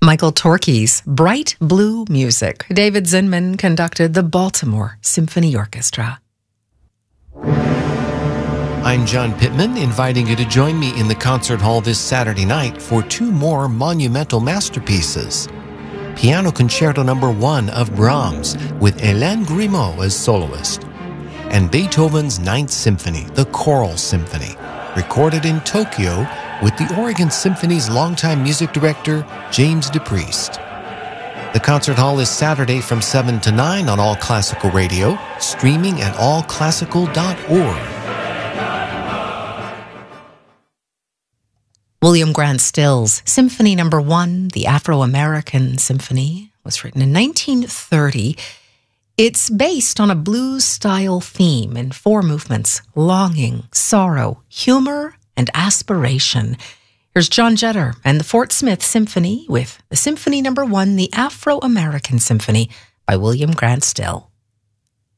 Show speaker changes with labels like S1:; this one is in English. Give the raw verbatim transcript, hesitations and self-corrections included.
S1: Michael Torke's Bright Blue Music. David Zinman conducted the Baltimore Symphony Orchestra.
S2: I'm John Pittman, inviting you to join me in the concert hall this Saturday night for two more monumental masterpieces. Piano Concerto Number One of Brahms with Hélène Grimaud as soloist, and Beethoven's Ninth Symphony, the Choral Symphony, recorded in Tokyo with the Oregon Symphony's longtime music director, James DePriest. The concert hall is Saturday from seven to nine on All Classical Radio, streaming at all classical dot org.
S1: William Grant Still's Symphony Number One, the Afro-American Symphony, was written in nineteen thirty. It's based on a blues-style theme in four movements: longing, sorrow, humor, and aspiration. Here's John Jetter and the Fort Smith Symphony with the Symphony Number One, the Afro-American Symphony by William Grant Still.